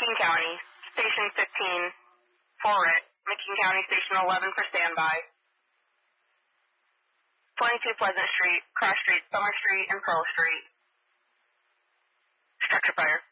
McKean County, Station 15, for it. McKean County, Station 11 for standby. 22 Pleasant Street, Cross Street, Summer Street, and Pearl Street. Structure fire.